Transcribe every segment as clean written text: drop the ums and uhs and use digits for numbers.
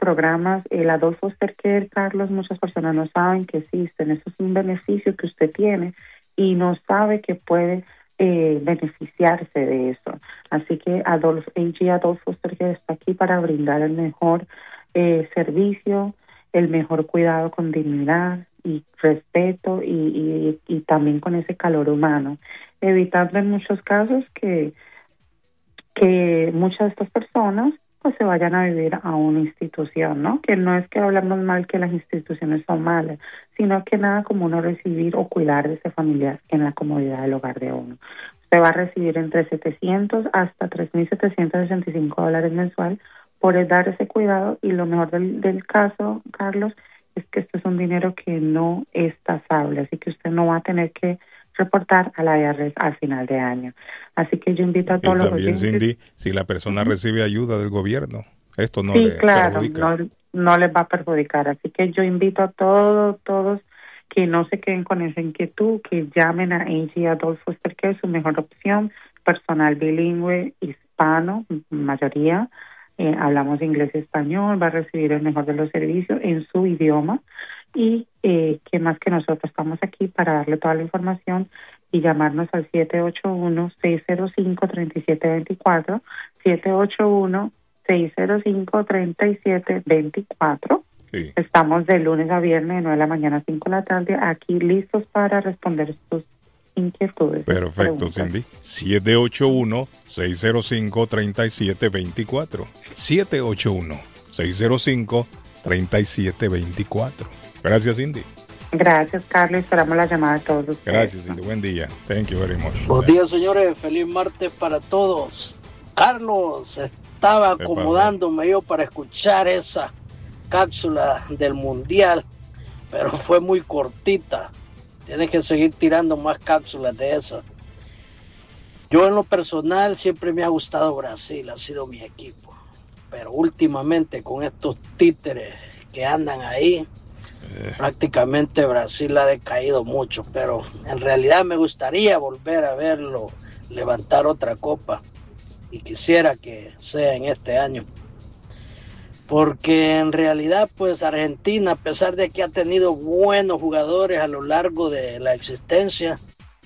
programas, el Adult Foster Care, Carlos, muchas personas no saben que existen. Eso es un beneficio que usted tiene y no sabe que puede beneficiarse de eso. Así que AG Adult Foster Care está aquí para brindar el mejor servicio, el mejor cuidado con dignidad y respeto y también con ese calor humano, evitando en muchos casos que muchas de estas personas pues se vayan a vivir a una institución, ¿no? Que no es que hablamos mal que las instituciones son malas, sino que nada como uno recibir o cuidar de ese familiar en la comodidad del hogar de uno. Usted va a recibir entre 700 hasta $3,765 mensual por dar ese cuidado, y lo mejor del caso, Carlos, es que esto es un dinero que no es tasable, así que usted no va a tener que reportar a la IRS al final de año. Así que yo invito a todos los oyentes. Y también, Cindy, si la persona recibe ayuda del gobierno, esto no le perjudica. No les va a perjudicar. Así que yo invito a todos que no se queden con esa inquietud, que llamen a AG Adult Foster Care, su mejor opción, personal bilingüe, hispano, mayoría. Hablamos inglés y español, va a recibir el mejor de los servicios en su idioma, y que más que nosotros estamos aquí para darle toda la información y llamarnos al 781-605-3724, 781-605-3724. Sí. Estamos de lunes a viernes de 9 de la mañana a 5 de la tarde aquí listos para responder sus inquietudes. Perfecto, Cindy. 781-605-3724. 781-605-3724. Gracias, Cindy. Gracias, Carlos. Esperamos la llamada de todos ustedes. Gracias, Cindy. Buen día. Thank you very much. Buenos días, señores. Feliz martes para todos. Carlos, estaba acomodándome yo para escuchar esa cápsula del Mundial, pero fue muy cortita. Tienes que seguir tirando más cápsulas de esas. Yo en lo personal siempre me ha gustado Brasil, ha sido mi equipo. Pero últimamente con estos títeres que andan ahí, prácticamente Brasil ha decaído mucho. Pero en realidad me gustaría volver a verlo levantar otra copa. Y quisiera que sea en este año. Porque en realidad pues Argentina, a pesar de que ha tenido buenos jugadores a lo largo de la existencia,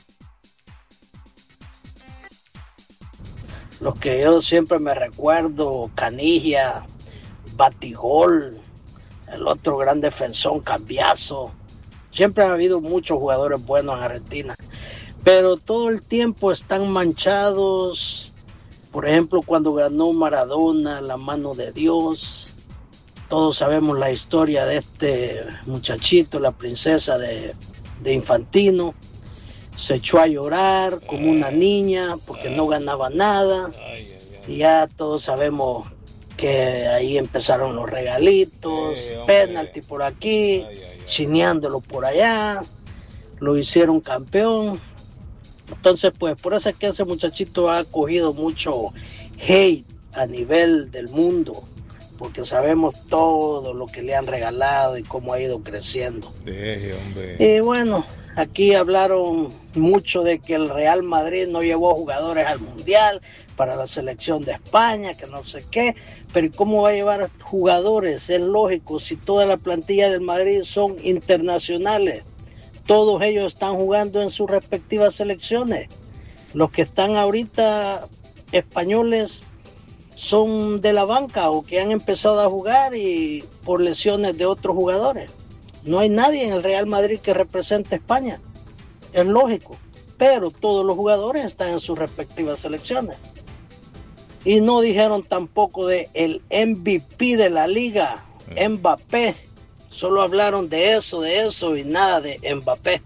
los que yo siempre me recuerdo, Caniggia, Batigol, el otro gran defensor, Cambiaso, siempre ha habido muchos jugadores buenos en Argentina, pero todo el tiempo están manchados. Por ejemplo, cuando ganó Maradona, la mano de Dios. Todos sabemos la historia de este muchachito, la princesa de Infantino. Se echó a llorar como una niña porque no ganaba nada. Y ya todos sabemos que ahí empezaron los regalitos, penalti por aquí, chineándolo por allá. Lo hicieron campeón. Entonces, pues, por eso es que ese muchachito ha cogido mucho hate a nivel del mundo. Porque sabemos todo lo que le han regalado y cómo ha ido creciendo. Y bueno, aquí hablaron mucho de que el Real Madrid no llevó jugadores al Mundial para la selección de España, que no sé qué, pero ¿cómo va a llevar jugadores? Es lógico, si toda la plantilla del Madrid son internacionales, todos ellos están jugando en sus respectivas selecciones. Los que están ahorita españoles son de la banca o que han empezado a jugar y por lesiones de otros jugadores. No hay nadie en el Real Madrid que represente a España. Es lógico. Pero todos los jugadores están en sus respectivas selecciones. Y no dijeron tampoco de el MVP de la liga, Mbappé. Solo hablaron de eso y nada de Mbappé.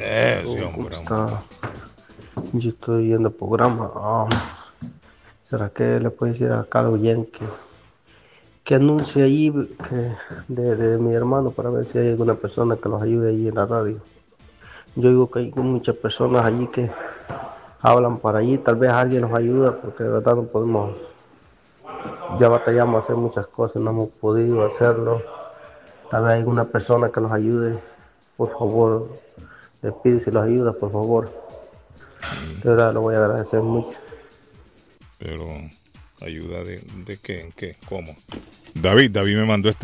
Yo estoy viendo el programa. ¿Será que le puede decir a Carlos Yen que anuncie allí de mi hermano para ver si hay alguna persona que los ayude allí en la radio? Yo digo que hay muchas personas allí que hablan para allí, tal vez alguien nos ayuda porque de verdad no podemos, ya batallamos a hacer muchas cosas, no hemos podido hacerlo. Tal vez hay alguna persona que nos ayude, por favor, les pido si los ayuda, por favor. De verdad lo voy a agradecer mucho. Pero, ¿ayuda de qué? ¿En qué? ¿Cómo? David me mandó este